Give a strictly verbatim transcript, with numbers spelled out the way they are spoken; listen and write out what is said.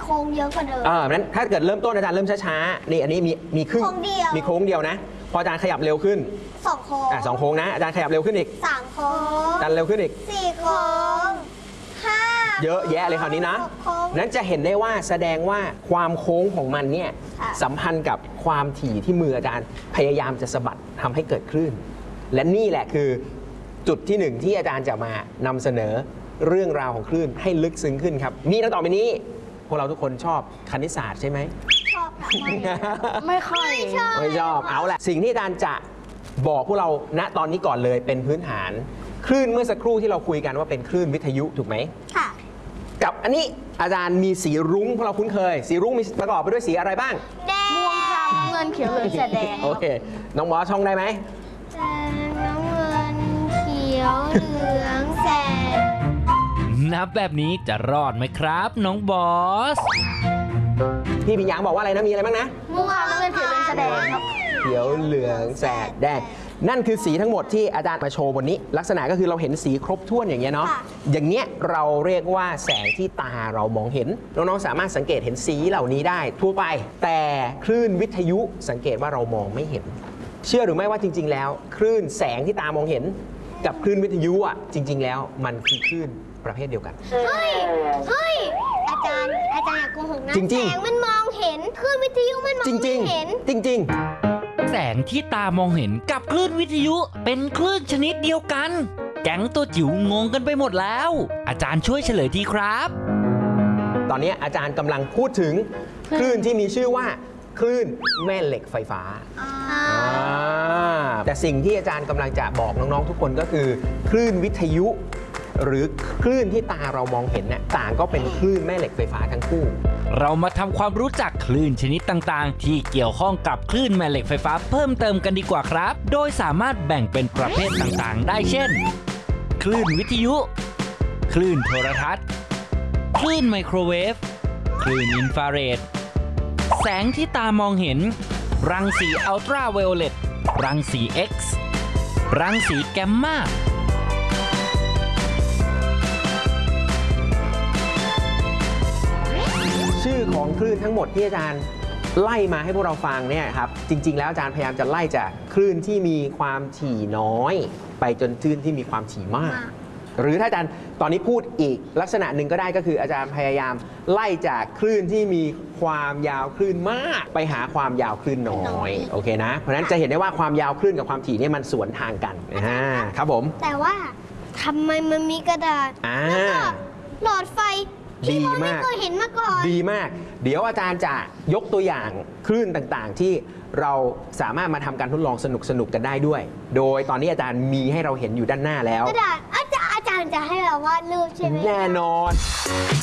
ค้งเยอะกว่าเดิมเออนั้นถ้าเกิดเริ่มต้นอาจารย์เริ่มช้าๆนี่อันนี้มีมีครึ่งมีโค้งเดียวนะพออาจารย์ขยับเร็วขึ้นสองโค้งอ่ะสองโค้งนะอาจารย์ขยับเร็วขึ้นอีกสามโค้งอาจารย์เร็วขึ้นอีกสี่โค้งห้าเยอะแยะเลยคราวนี้นะนั้นจะเห็นได้ว่าแสดงว่าความโค้งของมันเนี่ยสัมพันธ์กับความถี่ที่มืออาจารย์พยายามจะสะบัดทำให้เกิดคลื่นและนี่แหละคือจุดที่หนึ่งที่อาจารย์จะมานำเสนอเรื่องราวของคลื่นให้ลึกซึ้งขึ้นครับมีดังต่อไปนี้พวกเราทุกคนชอบคณิตศาสตร์ใช่ไหมชอบไม่ค่อยชอบไม่ชอบเอาแหละสิ่งที่อาจารย์จะบอกพวกเราณตอนนี้ก่อนเลยเป็นพื้นฐานคลื่นเมื่อสักครู่ที่เราคุยกันว่าเป็นคลื่นวิทยุถูกไหมค่ะกับอันนี้อาจารย์มีสีรุ้งพวกเราคุ้นเคยสีรุ้งมีประกอบไปด้วยสีอะไรบ้างแดงม่วงครามเงินเขียวเหลืองแสดงโอเคน้องบอสท่องได้ไหมแดงน้ำเงินเขียวเหลืองแสดนับแบบนี้จะรอดไหมครับน้องบอสพี่ปิญญางบอกว่าอะไรนะมีอะไรบ้างนะม่วงครามเงินเขียวเหลืองแสดงครับเขียวเหลืองแสดแดงนั่นคือสีทั้งหมดที่อาจารย์มาโชว์บนนี้ลักษณะก็คือเราเห็นสีครบถ้วนอย่างเงี้ยเนาะอย่างเนี้ยเราเรียกว่าแสงที่ตาเรามองเห็นน้องๆสามารถสังเกตเห็นสีเหล่านี้ได้ทั่วไปแต่คลื่นวิทยุสังเกตว่าเรามองไม่เห็นเชื่อหรือไม่ว่าจริงๆแล้วคลื่นแสงที่ตามองเห็นกับคลื่นวิทยุอ่ะจริงๆแล้วมันคือคลื่นประเภทเดียวกันเฮ้ยเฮ้ยอาจารย์อาจารย์อย่าโกหกนะจริงๆแสงมันมองเห็นคลื่นวิทยุมันมองไม่เห็นจริงๆแสงที่ตามองเห็นกับคลื่นวิทยุเป็นคลื่นชนิดเดียวกันแก๊งตัวจิ๋วงงกันไปหมดแล้วอาจารย์ช่วยเฉลยทีครับตอนนี้อาจารย์กำลังพูดถึงคลื่นที่มีชื่อว่าคลื่นแม่เหล็กไฟฟ้าแต่สิ่งที่อาจารย์กำลังจะบอกน้องๆทุกคนก็คือคลื่นวิทยุหรือคลื่นที่ตาเรามองเห็นเนี่ยต่างก็เป็นคลื่นแม่เหล็กไฟฟ้าทั้งคู่เรามาทำความรู้จักคลื่นชนิดต่างๆที่เกี่ยวข้องกับคลื่นแม่เหล็กไฟฟ้าเพิ่มเติมกันดีกว่าครับโดยสามารถแบ่งเป็นประเภทต่างๆได้เช่นคลื่นวิทยุคลื่นโทรทัศน์คลื่นไมโครเวฟคลื่นอินฟราเรดแสงที่ตามองเห็นรังสีอัลตราไวโอเลตรังสี X รังสีแกมมาชื่อของคลื่นทั้งหมดที่อาจารย์ไล่มาให้พวกเราฟังเนี่ยครับจริงๆแล้วอาจารย์พยายามจะไล่จากคลื่นที่มีความถี่น้อยไปจนคลื่นที่มีความถี่มากหรือถ้าอาจารย์ตอนนี้พูดอีกลักษณะหนึ่งก็ได้ก็คืออาจารย์พยายามไล่จากคลื่นที่มีความยาวคลื่นมากไปหาความยาวคลื่นน้อยโอเคนะเพราะฉะนั้นจะเห็นได้ว่าความยาวคลื่นกับความถี่เนี่ยมันสวนทางกันนะฮะครับผมแต่ว่าทำไมมันมีกระดาษแล้วก็หลอดไฟดีมากไม่เคยเห็นมาก่อนดีมากเดี๋ยวอาจารย์จะยกตัวอย่างคลื่นต่างๆที่เราสามารถมาทำการทดลองสนุกๆกันได้ด้วยโดยตอนนี้อาจารย์มีให้เราเห็นอยู่ด้านหน้าแล้วกระดาษอาจารย์อาจารย์จะให้เราวาดรูปใช่ไหมแน่นอน